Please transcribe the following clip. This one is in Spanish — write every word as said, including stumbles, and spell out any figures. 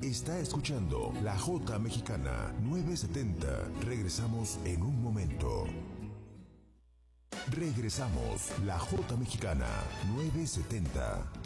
Está escuchando La Jota Mexicana nueve setenta. Regresamos en un momento. Regresamos. La Jota Mexicana nueve setenta.